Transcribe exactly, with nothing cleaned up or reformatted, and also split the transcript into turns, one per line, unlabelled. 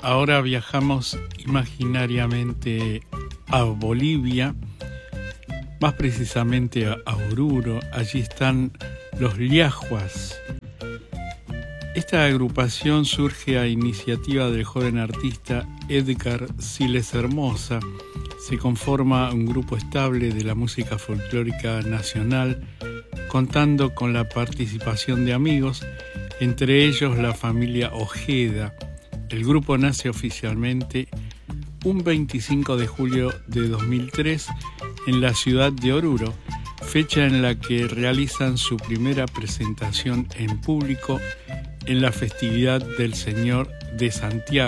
ahora viajamos imaginariamente a Bolivia, más precisamente a Oruro. Allí están los Liajuas. Esta agrupación surge a iniciativa del joven artista Edgar Siles Hermosa. Se conforma un grupo estable de la música folclórica nacional, contando con la participación de amigos, entre ellos la familia Ojeda. El grupo nace oficialmente un veinticinco de julio de dos mil tres en la ciudad de Oruro, fecha en la que realizan su primera presentación en público en la festividad del Señor de Santiago.